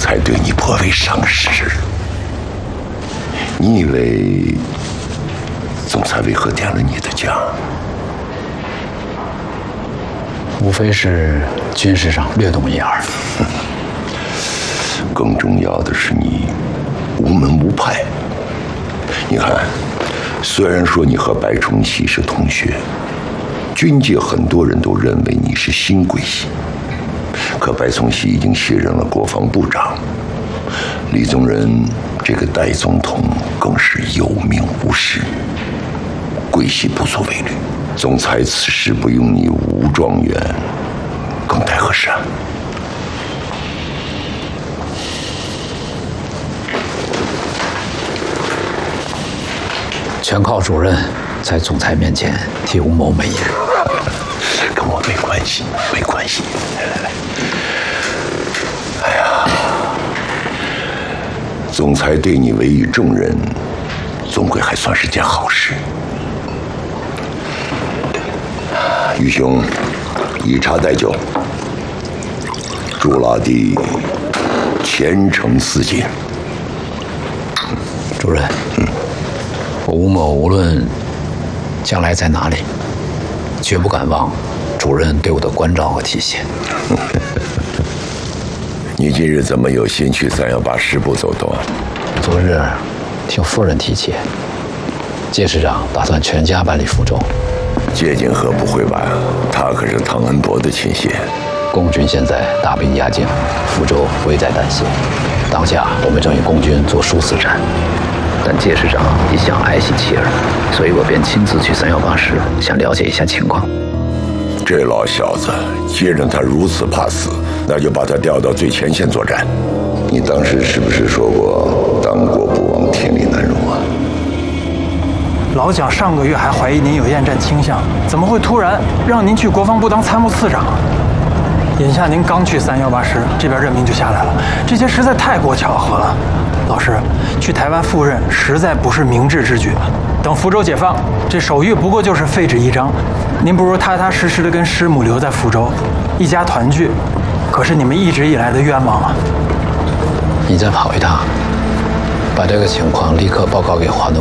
裁对你颇为赏识。你以为总裁为何点了你的奖？ 无非是军事上略懂一二。 更重要的是你无门无派。你看，虽然说你和白崇禧是同学，军界很多人都认为你是新桂系，可白崇禧已经卸任了国防部长，李宗仁这个代总统更是有名无实，桂系不足为虑。总裁此时不用你吴状元，更待何时啊？ 全靠主任在总裁面前替吴某美言。 跟我没关系，没关系。哎呀，总裁对你委以重任，总归还算是件好事。余兄，以茶代酒，祝老弟前程似锦。 主任，我吴某无论将来在哪里，绝不敢忘主任对我的关照和提携。 你今日怎么有心去318师部走动啊？ 昨日听夫人提起，介师长打算全家搬离福州。 介景和不会吧？他可是唐恩伯的亲信。 共军现在大兵压境，福州危在旦夕。当下我们正与共军做殊死战，但介师长一向爱惜妻儿，所以我便亲自去318师，想了解一下情况。 这老小子，既然他如此怕死，那就把他调到最前线作战。你当时是不是说过当国不忘天理难容啊？ 老蒋上个月还怀疑您有厌战倾向，怎么会突然让您去国防部当参谋次长？眼下您刚去318师，这边任命就下来了，这些实在太过巧合了。老师，去台湾赴任实在不是明智之举。等福州解放，这手谕不过就是废纸一张，您不如踏踏实实的跟师母留在福州，一家团聚，可是你们一直以来的愿望啊。 你再跑一趟，把这个情况立刻报告给华东